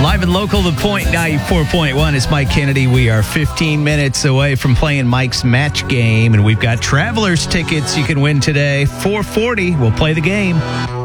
Live and local, The Point 94.1 is Mike Kennedy. We are 15 minutes away from playing Mike's match game, and we've got Travelers tickets you can win today. 4:40, we'll play the game.